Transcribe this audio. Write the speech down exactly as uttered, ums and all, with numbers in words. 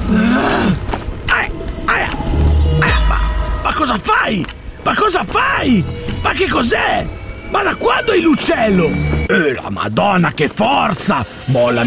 Eh, eh, eh, ma, ma cosa fai? Ma cosa fai? Ma che cos'è? Ma da quando hai l'uccello? Eh, la Madonna, che forza! Molla